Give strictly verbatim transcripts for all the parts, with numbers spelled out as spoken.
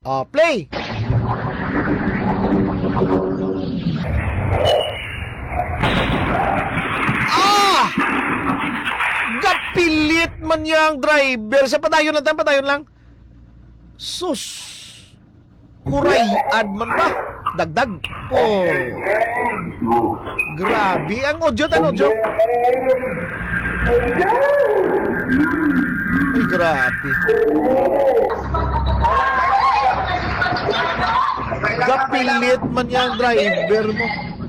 Oh, play. Ah! Gapilit man yang driver. Sa padayon lang, padayon lang. Sus. Kurayan man ba? Dagdag. Oh. Grabe. Ang audio, ang audio. Ay, grabe. Gapilit man yung driver mo.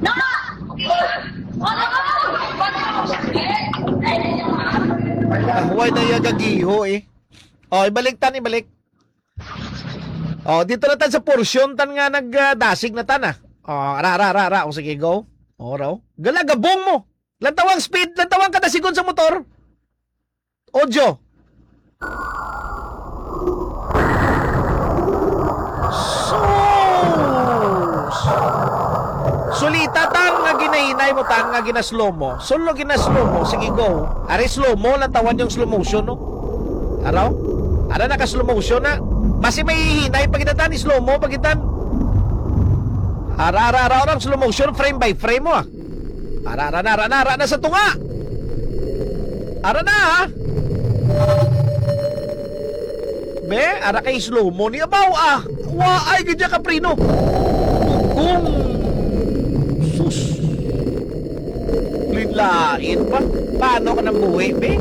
Ah, huwag na yung gagiho eh. O, ibalik tan, ibalik. O, dito na tan sa portion tan nga nagdasig na tan ah. O, ra, ra, ra, ra. O, sige, go. O, raw. Gala, gabong mo. Lantawang speed, lantawang kadasigon sa motor. Audio. Sus. Sulita tan nga ginahinay mo tan nga ginaslow mo. Solo ginaslow mo. Sige, go. Ari slow mo, lantawan yung slow motion, no? Araw? Ara naka slow motion na. Basi may hihinay pagitan slow mo pagitan. Ara ara ara orang slow motion frame by frame mo ah. Ara ara na ara na ara na sa tunga. Ara na ah. Be, ara kay slow mo ni abaw ah. Wa ay gidya ka prino. Kung sus. Linlain pa. Paano ka nang buhay, be?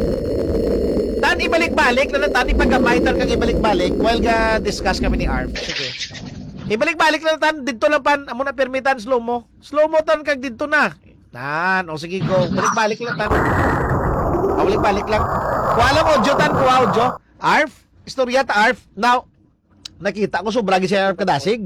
Tan ibalik-balik na tan ipagamay tan kang ibalik-balik while ga discuss kami ni Arf. Sige. Ibalik-balik na tan didto lang pan amo na permitan slow mo. Slow mo tan kag didto na. Tan, o sige go. Balik-balik lang tan. O, balik-balik lang. Kuha lang audio tan, kuha audio. Arf, istorya ta Arf. Now, nakita ko sobra gi siya Arf kadasig.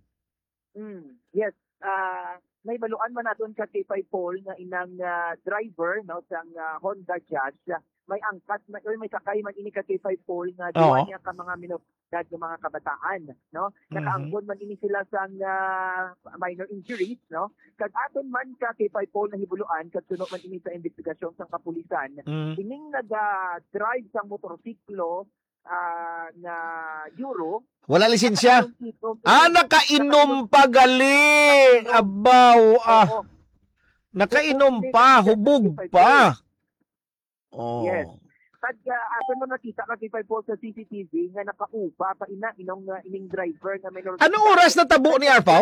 Mm, yes. Ah, uh, may baluan man naton ka T five Paul nga inang uh, driver no sang uh, Honda Jazz. May angkat may, may sakay man ini ka T five Paul nga duwa niya ka mga minoridad ng mga kabataan no. Nakaangkon man ini sila sang uh, minor injuries no. Kag aton man ka T five Paul na hibuluan kag suno man ini sa investigasyon sang kapulisan. Mm. Ining naga-drive sang motorsiklo uh, na Euro. Wala lisensya. Ah, nakainom pa gali. Abaw ah. Nakainom pa, hubog pa. Oh. Yes. Pag uh, ato mo nakita ka T five Paul sa C C T V nga nakaupa pa ina inong uh, ining driver nga minor. Anong oras na tabo ni Arpaw?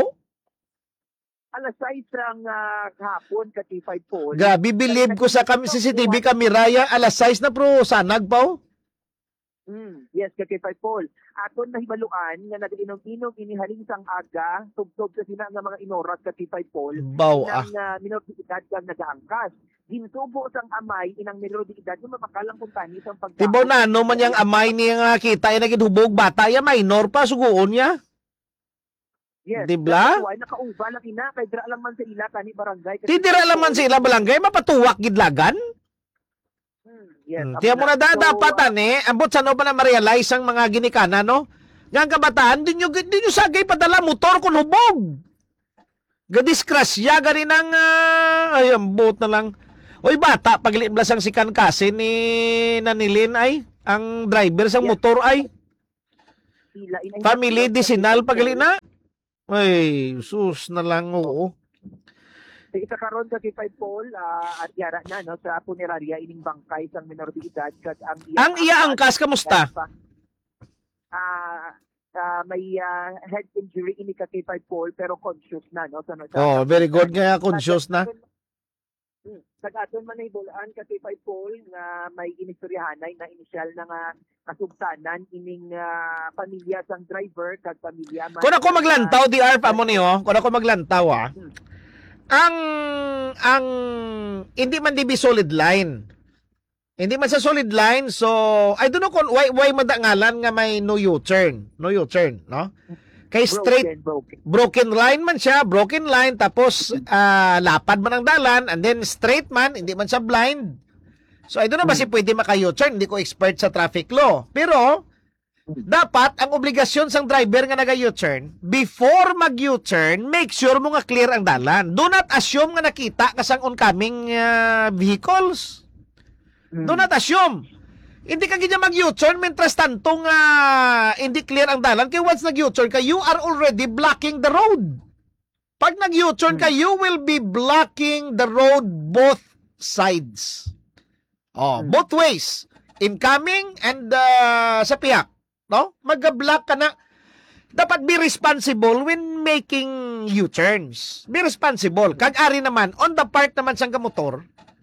Alas sais ang uh, hapon ka T five Paul. Gabi bilib ko sa kami C C T V kamera ya alas sais na pro sanag pa. Mm, yes, ka T five Paul. Aton na hibaluan nga nag-inom-inom inihaling sang aga, tugtog sa sina nga mga inoras ka T five Paul. Baw ah. Nang uh, minor de edad kang nagaangkas. Ginsubo sang amay inang minor de edad nga mapakalang kuntani sang pagkaon. Tibaw na no man yang amay niya nga kita ay nagidhubog bata ya minor pa suguon niya. Yes. Dibla? Why nakauba lang ina kay dira lang man sa ila tani barangay. Ti dira lang man sila barangay mapatuwak gidlagan. Yes. Hmm. Tiyan mo na da, So, dapat ani, ambot sa no pa na ma-realize ang mga ginikana, no? Nga kabataan, din nyo, din nyo sagay padala motor kung hubog. Gadiskrasya, gani ng, uh, ay, ambot na lang. Oy, bata, paglimblas ang sikan kasi ni Nanilin ay, ang driver sang yes. motor ay, Ila, ina, family disinal pagali na. Ay, sus na lang, oo. Isa karon sa T five Paul uh, at yara na no sa punerarya ining bangkay sang minor de edad kag ang iya Ang iya angkas kamusta? Ah uh, may uh, head injury ini ka T five Paul pero conscious na no sa no. Oh, very good nga conscious na. Sa aton man ay bulaan ka T five Paul nga may inistoryahanay na inisyal na nga kasugtanan ining uh, pamilya sang driver kag pamilya man. Kung ako maglantaw di Arf amo niyo, kung ako maglantaw ah. Hmm. Ang ang hindi man dibi solid line. Hindi man sa solid line, so I don't know kung why why madangalan nga may no U-turn, no U-turn, no? Kay straight broken, broken. broken line man siya, broken line tapos uh, lapad man ang dalan and then straight man, hindi man siya blind. So I don't know ba si pwede maka U-turn, hindi ko expert sa traffic law. Pero dapat ang obligasyon sang driver nga naga-U-turn, before mag-U-turn, make sure mo nga clear ang dalan. Do not assume nga nakita ka sang oncoming uh, vehicles. Do not assume. Hindi ka ganyan mag-U-turn mentras tanto nga hindi clear ang dalan. Kaya once nag-U-turn ka, you are already blocking the road. Pag nag-U-turn ka, you will be blocking the road both sides. Oh, Hmm. both ways. Incoming and uh, sa piyak. No? Mag-block ka na. Dapat be responsible when making U-turns. Be responsible. Kag-ari naman, on the part naman sang kamotor,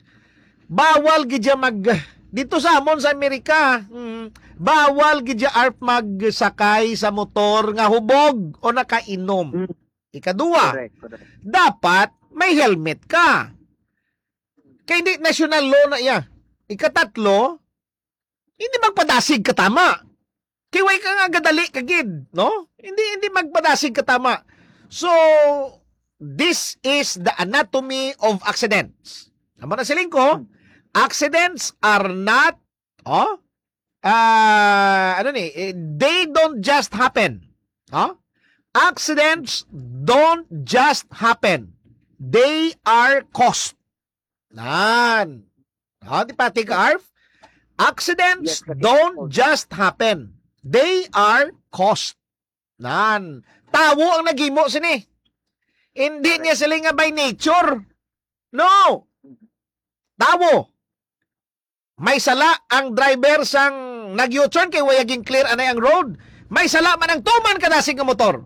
bawal gidya mag... Dito sa amon sa Amerika, hmm, bawal gidya arp magsakay sa motor nga hubog o nakainom. Hmm. Ikadua, Correct, correct. dapat may helmet ka. Kaya hindi national law na iya. Ikatatlo, hindi magpadasig ka tama. Kiway ka nga gadali kagid, no? Hindi hindi magpadasig ka tama. So, this is the anatomy of accidents. Amo na siling ko, accidents are not, oh, uh, ano ni, eh, they don't just happen. Oh? Accidents don't just happen. They are caused. Nan. Oh, di pati ka, Arf? Accidents Yes, okay. don't just happen. They are caused. Nan. Tawo ang nagimo sini. Hindi niya sila nga by nature. No. Tawo. May sala ang driver sang nag-U-turn kay wayaging clear anay ang road. May sala man ang tuman kadasig nga motor.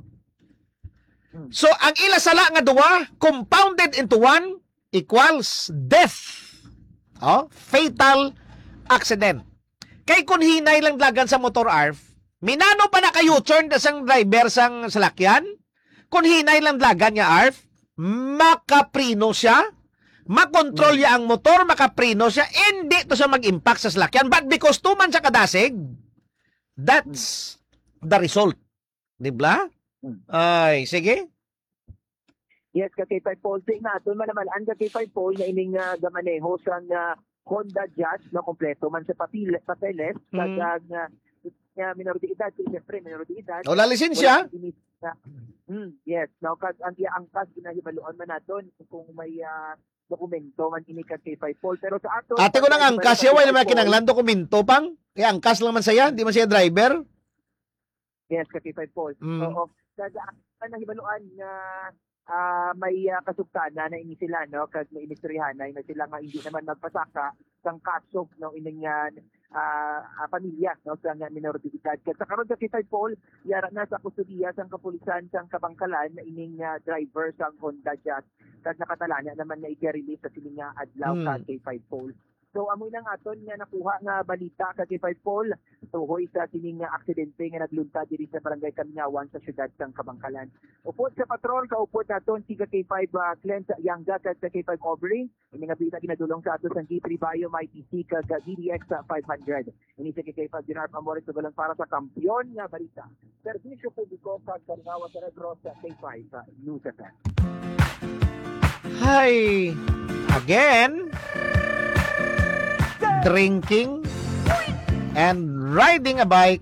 So ang ila sala nga duwa compounded into one equals death. Oh, fatal accident. Kay kun hinay lang dagan sa motor arf, minano pa na kayo turn na sang driver sang salakyan? Kun hinay lang dagan niya arf, makaprino siya, makontrol niya ang motor, makaprino siya, hindi to siya mag-impact sa salakyan. But because tuman siya kadasig, that's the result. Di ba? Ay, sige. Yes, kay five Paul. Sige nga, ito man naman, ang kay five Paul na ining uh, gamaneho sa uh, Honda Jazz na kompleto man sa papel, papeles, Mm. mm. sa uh, uh, minoridad, siyempre minoridad. Wala lisensya. Wala sinis- na- Hmm, yes, now kad ang iangkas ginahibaluan man naton kung may uh, dokumento man ini kay five Paul, pero sa ato Ate ko nang angkas siya, wala naman kinanglan dokumento pang. Kaya angkas lang man saya, di man siya driver. Yes, kay five Paul. Mm. Oo. Kada ang nahibaluan na ah, may uh, kasugtana na ini sila no kag may inistoryahanay na sila nga hindi naman magpasaka sang kaso no ining uh, ah, ah, pamilya no sa nga minor de edad. Kaya sa karon sa kay Paul, yara na sa kustudiya sang kapulisan sang Kabangkalan na ining uh, driver sang Honda Jazz kag nakatala niya naman na i-release sa sining nga adlaw Hmm. kay five Paul. So amoy nang aton nga nakuha nga balita kay five Paul tuhoy sa sining nga aksidente nga naglunta diri sa barangay Kamingawan sa syudad sang Kabangkalan. Upod sa patrol kaupod naton si K five uh, Clint Yangga kag sa K five Aubrey ini nga bita ginadulong sa ato sang G three Bio I T C kag uh, D D X uh, five hundred. Ini sa K five Dinar Amores sa para sa kampiyon nga balita. Serbisyo publiko kag Kalingawan sa Negros sa K five uh, News F M. Hi. Again, drinking and riding a bike,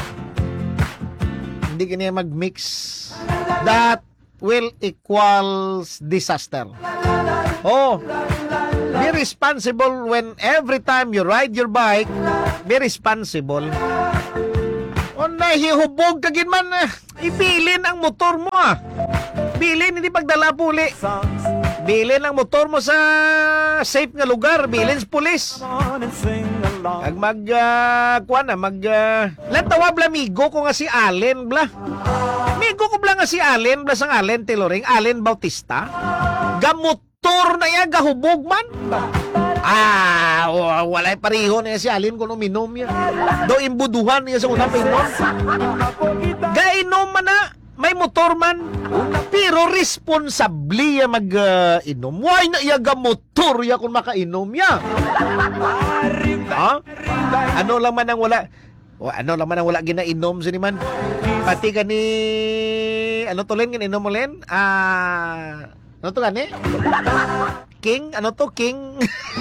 hindi kanya mag-mix. That will equals disaster. Oh, be responsible when every time you ride your bike, be responsible. O nahihubog ka gin man, eh, ibilin ang motor mo ah. Bilin, hindi pagdala puli. Bilin ang motor mo sa safe nga lugar. Bilin sa pulis. Ag mag, uh, kuha na, mag, uh, lantawa bla, migo ko nga si Allen, bla. Migo ko bla nga si Allen, bla sang Allen Tiloring, Allen Bautista. Gamotor na yan, gahubog man. Ah, w- walay pareho na yan si Allen kung uminom yan. Do imbuduhan niya sa unang pinon. Gainom man na. May motor man, pero responsabli ya mag-inom. Why na iya ga motor ya kung makainom ya? Ha? Ano lang man ang wala? O ano lang man ang wala ginainom sini man? Pati kani ano to len ginainom mo len? Ah, ano to gani? King, ano to King?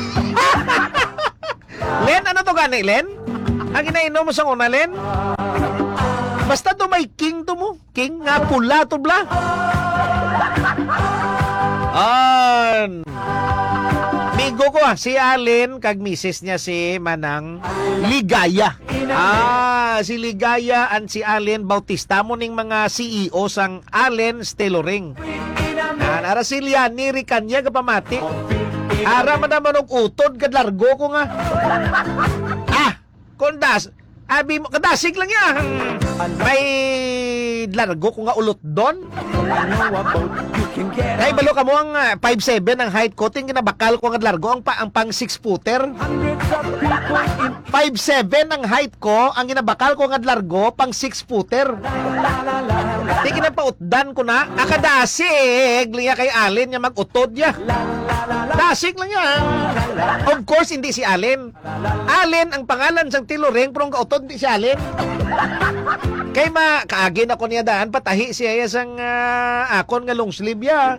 Len, ano to gani Len? Ang ginainom mo sa una Len? Basta to may king to mo. King nga pula to bla. An. Amigo ko ah, si Allen, kag misis niya si Manang Ligaya. Ah, si Ligaya and si Allen Bautista mo ning mga C E O sang Allen Steloring. Na nara si Liani Ricanya kapamati. Ara man naman og utod kad largo ko nga. Ah, kondas. Abi mo kadasig lang ya. May largo ko nga ulot doon. Ay balo ka mo ang uh, five seven ang height ko, ting ginabakal ko nga largo ang pa ang pang six footer. five seven ang height ko, ang ginabakal ko nga largo pang six footer. Ting ginapautdan ko na, akadasig liya kay Allen nya magutod ya. Dasig lang ya. Of course hindi si Allen. Allen ang pangalan sang Tiloring pero ang kautod hindi si Allen. Kay ma kaagi na ko niya daan patahi siya sang uh, akon nga long sleeve ya.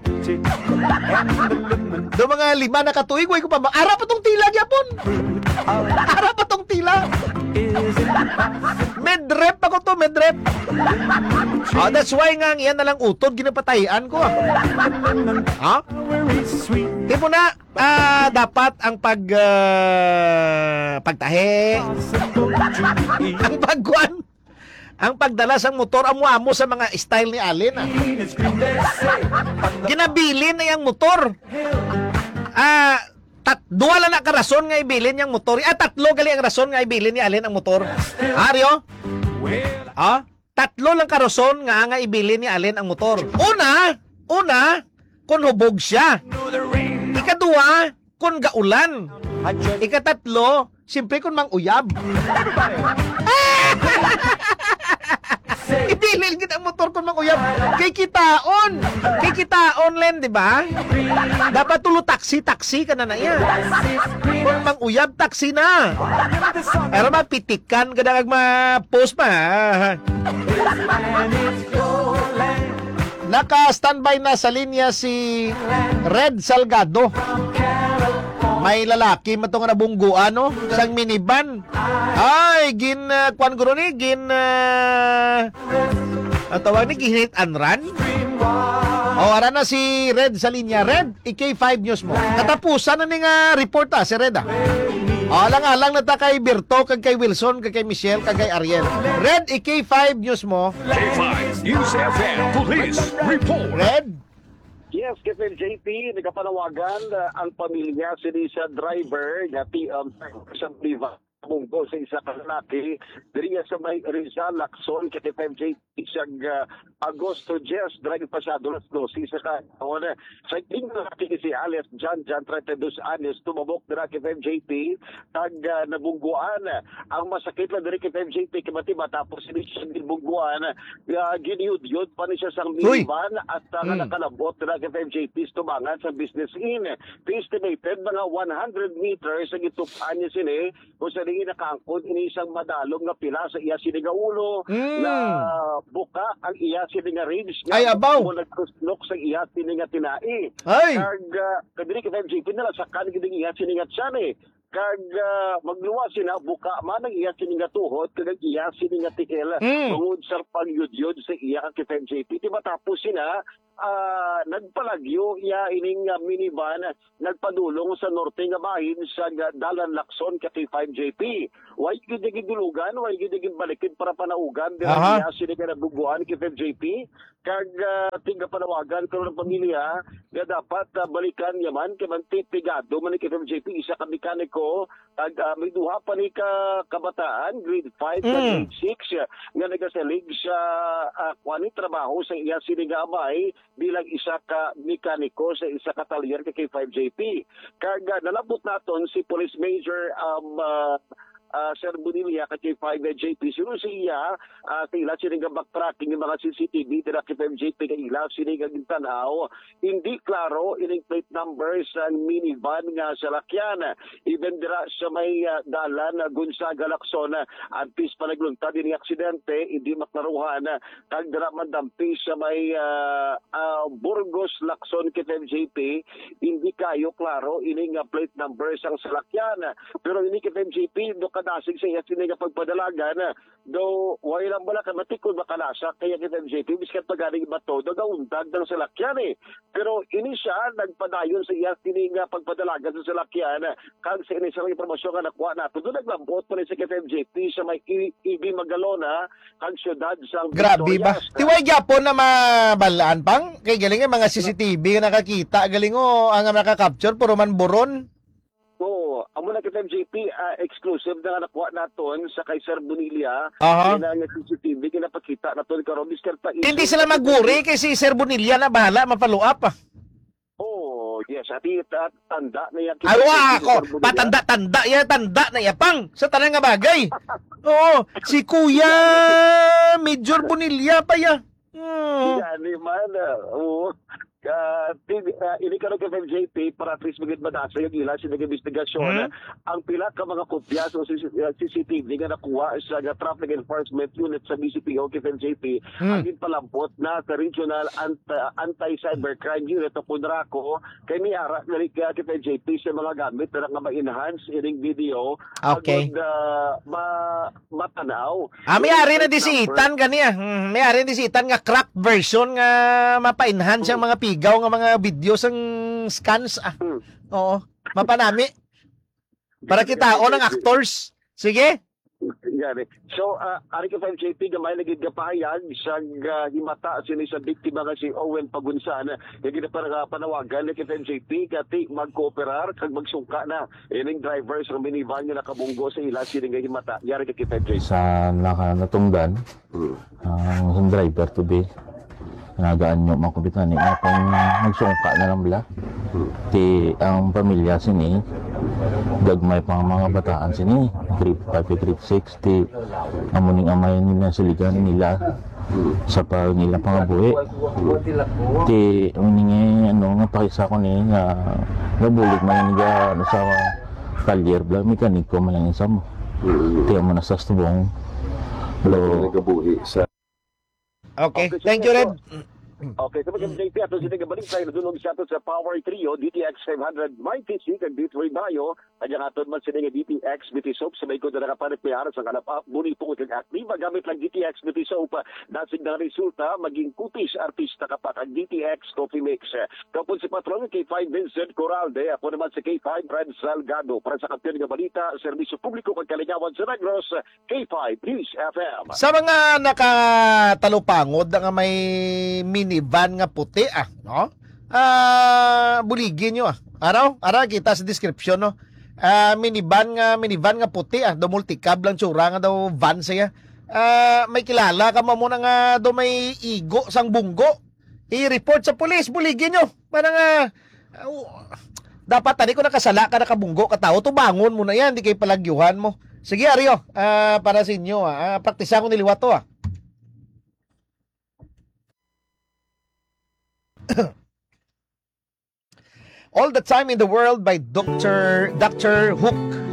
Do mga lima na katuig way ko pa ara pa tong tila gyapon. Ara pa tong tila. Medrep ako to, medrep. Oh, that's why nga yan na lang utod ginapatahian ko. Ha? Di mo na ah, dapat ang pag uh, pagtahi ang pagkuan ang pagdala sang motor amo-amo sa mga style ni Allen. Ah. Ginabili na yung motor. Ah, tat duwa lang na ka rason nga ibilin yung motor. Ah, tatlo gali ang rason nga ibilin ni Allen ang motor. Aryo? Ah, tatlo lang ka rason nga nga ibilin ni Allen ang motor. Una, una, kung hubog siya. Ikaduwa, kung gaulan. Ikatatlo, siyempre kung mang-uyab. Ibilin kita ang motor kung mang-uyab. Kay kitaon. Kay kitaon len, di ba? Dapat tulo taxi-taxi ka na na yan. Kung mang-uyab, taxi na. Pero mapitikan ka na ma-post pa. Naka-standby na sa linya si Red Salgado. May lalaki matong nga nabungguan no sang minivan. Ay gin uh, kwan guro ni gin uh, ang tawag ni ginhit and run. O ara na si Red sa linya. Red, I K five News mo. Katapusan na ni nga report ah si Red ah. O lang-alang na ta kay Berto, kag kay Wilson, kag kay Michelle, kag kay Ariel. Red, I K five News mo. K five News F M Police Report. Red. Yes, Kevin J P, nagapanawagan uh, ang pamilya sini sa driver nga ti um, sa priva munggo sa isa ka lalaki diri nga sa may Rizal Lacson kay F M J P siyang uh, Agosto Jess drive pasado las dosis sa kaon sa ing lalaki si alias John John thirty-two anyos tumabok dira kay F M J P tag uh, nabungguan ang masakit lang diri kay F M J P kay matapos sini siya gibungguan uh, giniud-yud pa ni siya sang minivan at uh, hmm. nakalabot dira kay F M J P tubangan sa business in estimated mga one hundred meters ang itupan niya sini kung sa rin nakaangkod ini isang madalong nga pila sa iya sini nga ulo mm. na buka ang iya sini nga ribs nga ay abaw mo nagkuslok sa iya sini nga tinai ay kag uh, kadiri kay F M J P na sa kan gid iya sini nga tiyan eh kag uh, magluwa sina buka man ang iya sini nga tuhod kag iya sini nga tikel mm. tungod sa pagyud-yud sa iya kay F M J P di matapos sina uh, nagpalagyo iya ining uh, minivan nagpadulong sa norte nga bahin sa uh, Dalan Lacson kay five J P. Way gid gidulugan, way gid balikid para panaugan dira iya sini nga nabubuan kay F M J P kag uh, tinga panawagan karon ng pamilya nga dapat uh, balikan yaman kay man pigado man kay F M J P isa ka mekaniko kag uh, may duha pa ni ka kabataan grade five mm. grade six uh, nga nagasalig sa uh, kwani trabaho sa iya sini nga amay bilang isa ka mekaniko sa isa ka talyer kay five J P kag uh, nalabot naton si Police Major um uh, Uh, Sir Bonilla kay five J P sino siya uh, kaila sini nga backtracking ng mga C C T V dira kay five J P kay ila sini nga gintanaw hindi klaro ining plate numbers ang minivan nga salakyan even dira sa may uh, dalan uh, Gonzaga Lacson uh, antis pa nagluntad ini aksidente hindi maklaruhan uh, kag dira madampi sa may uh, uh, Burgos Lacson kay five J P hindi kayo klaro ining uh, plate numbers ang salakyan pero ini kay five J P do madasig sa iya sini nga pagpadalagan na do way lang bala ka matikod makalasa kaya kita M J P biskat pagaling bato do gauntag ng salakyan eh. Pero ini siya nagpadayon sa iya sini nga pagpadalagan sa salakyan kag sa ini sa impormasyon nga nakuha nato do naglambot pa ni sa M J P sa may I B Magalona kag syudad sa Grabe ba? Tiway gyapon na mabalaan pang kay galing nga mga C C T V nga nakakita galing o ang nakaka-capture puro man buron. Oo, amo na kita M J P ah, exclusive na nga nakuha naton sa kay Sir Bonilla. Aha. Kaya nga C C T V kinapakita naton karon biskat pa Hindi sila maguri kay si Sir Bonilla na bahala mapaluap ah. Oh, yes, ati at tanda na yan. Awa ako, patanda-tanda ya, tanda na yapang sa tanang nga bagay. Oo, si Kuya Major Bonilla pa ya. Hmm. Yan, ni man. Oo. Uh, uh, ini ka kay M J P para at least maging madasa yung ilan sa nag-investigasyon. Hmm? Ang pila ka mga kopya sa C C T V nga nakuha sa uh, Traffic Enforcement Unit sa B C P O kay M J P Hmm. ang palampot na sa Regional Ant- Anti-Cybercrime Unit o Punraco kay niara nga kay M J P sa mga gamit na nga ma-enhance ining video Okay. agad, uh, ma matanaw. Ah, may ari na disitan kaniya. Hmm, may ari na disitan nga crack version nga mapa-enhance ang mga pigaw nga mga videos ang scans ah. Hmm. Oo, mapanami. Para kitaon ang actors. Sige. Yan eh. So, uh, ari ka M J P gamay naging gapahayag sa uh, himata sini sa biktima nga si Owen Pagunsan. Yung na para panawagan ni M J P kati mag-cooperar kag magsungka na. Ining driver sa minivan nga nakabunggo sa ila sini nga himata. Yari ka M J P. Sa nakanatungdan, ang driver to be nagaan nyo makubitan ni akong magsungka na lang bala. Ti ang pamilya sini gagmay pang mga bataan sini grade five grade six ti amuning amay nila siligan nila sa pag nila pangabuhi ti uningi ano nga pakisa ko ni nga nabulig man nga ano, sa kalyer bla mekaniko man lang isam ti amo na sa stubong lo Nagabuhi sa Okay, Okay, thank you, Red. Okay, so mag-M J P ato sini nga balik tayo nadulog siya ato sa Power Trio D T X five ninety-six kag D three Bayo kanya aton man sini nga D T X B T Soap sa may ko na nakapalit piyara sa kalap up buni po kag active gamit lang D T X B T Soap nasig na resulta maging kutis artista ka pa kag D T X Coffee Mix kapon si patron K five Vincent Coralde ako naman sa K five Fred Salgado para sa kampiyon nga balita serbisyo publiko kag kalingawan sa Negros K five News F M. Sa mga nakatalupangod nga may minivan nga puti ah, no? Ah, buligin nyo ah. Araw, ara kita sa description no. Ah, minivan nga minivan nga puti ah, do multicab lang tsura nga daw van saya. Ah, may kilala ka mo muna nga do may igo sang bunggo. I-report sa pulis, buligin nyo. Para nga uh, dapat tani ko nakasala ka nakabunggo ka tao, tubangon mo na yan, di kay palagyuhan mo. Sige, Ario, ah, para sa inyo ah, ah praktisa ko niliwat to ah. All the Time in the World by Doctor Doctor Hook.